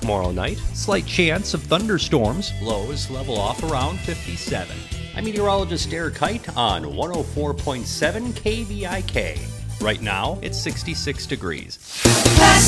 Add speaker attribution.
Speaker 1: tomorrow night. Slight chance of thunderstorms.
Speaker 2: Lows level off around 57. I'm meteorologist Derek Kite on 104.7 KVIK. Right now, it's 66 degrees.